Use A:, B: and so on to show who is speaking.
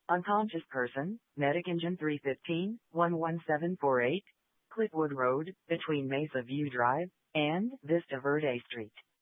A: Unconscious person, Medic Engine 315, 11748, Clipwood Road, between Mesa View Drive and Vista Verde Street.